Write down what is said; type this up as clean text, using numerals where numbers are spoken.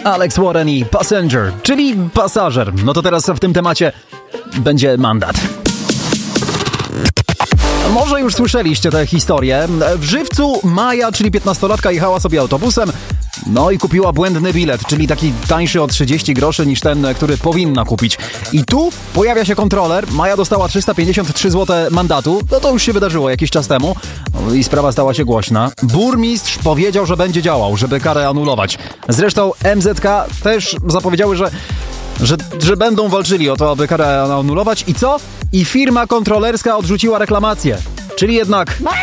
Alex Warren i Passenger, czyli pasażer. No to teraz w tym temacie będzie mandat. Może już słyszeliście tę historię. W Żywcu Maja, czyli 15-latka, jechała sobie autobusem, no i kupiła błędny bilet, czyli taki tańszy o 30 groszy niż ten, który powinna kupić. I tu pojawia się kontroler. Maja dostała 353 zł mandatu. No to już się wydarzyło jakiś czas temu i sprawa stała się głośna. Burmistrz powiedział, że będzie działał, żeby karę anulować. Zresztą MZK też zapowiedziały, że będą walczyli o to, aby karę anulować. I co? I firma kontrolerska odrzuciła reklamację. Czyli jednak